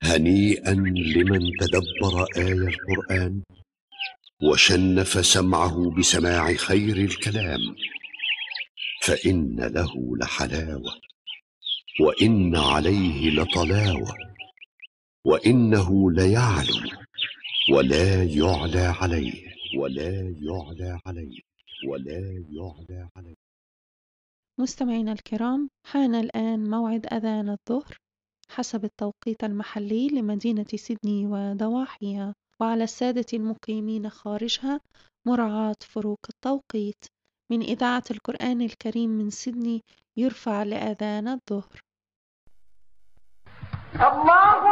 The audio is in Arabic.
هنيئا لمن تدبر آي القرآن وشنف سمعه بسماع خير الكلام، فإن له لحلاوة وإن عليه لطلاوة، وإنه ليعلو ولا يعلى عليه ولا يعلى عليه ولا يعلى عليه. مستمعينا الكرام، حان الآن موعد أذان الظهر حسب التوقيت المحلي لمدينة سيدني وضواحيها، وعلى السادة المقيمين خارجها مراعاة فروق التوقيت. من إذاعة القرآن الكريم من سيدني يرفع لأذان الظهر. الله